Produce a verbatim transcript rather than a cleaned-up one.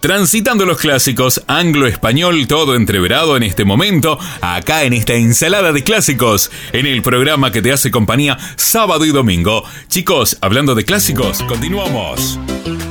Transitando los clásicos, anglo-español, todo entreverado en este momento, acá en esta ensalada de clásicos, en el programa que te hace compañía sábado y domingo. Chicos, hablando de clásicos, continuamos.